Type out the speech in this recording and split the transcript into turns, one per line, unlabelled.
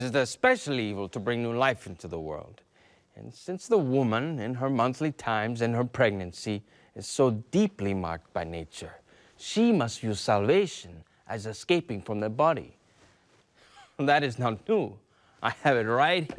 is the special evil to bring new life into the world. And since the woman in her monthly times and her pregnancy is so deeply marked by nature, she must view salvation as escaping from the body. That is not new. I have it right